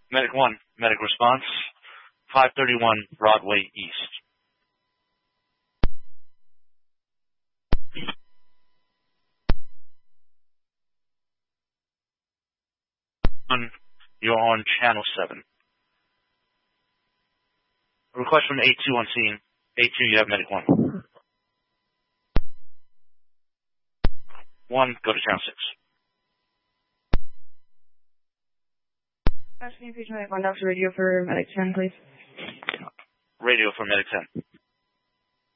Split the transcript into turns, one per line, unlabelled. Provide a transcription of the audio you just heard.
Medic 1, medic response, 531 Broadway East. You're on channel 7. A request from A2 on scene. A2, you have medic 1. 1, go to channel 6.
Can you please medic 1 Dr. Radio for medic 10, please?
Radio for medic 10.